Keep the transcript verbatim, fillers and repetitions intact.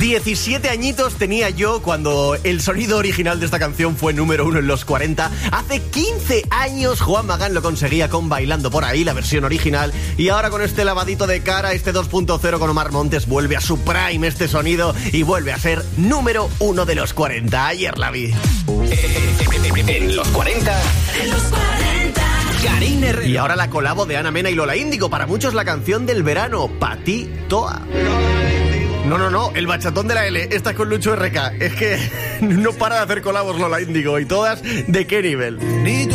diecisiete añitos tenía yo cuando el sonido original de esta canción fue número uno en los cuarenta. Hace quince años Juan Magán lo conseguía con Bailando por ahí, la versión original. Y ahora con este lavadito de cara, este dos punto cero con Omar Montes, vuelve a su prime este sonido y vuelve a ser número uno de los cuarenta. Ayer la vi. En los cuarenta. En los cuarenta. Karina Herrera. Y ahora la colabo de Ana Mena y Lola Índigo. Para muchos la canción del verano, Pa' ti, Toa. No, no, no, el bachatón de la L, esta es con Lucho R K. Es que no para de hacer colabos Lola Índigo, y todas, ¿de qué nivel?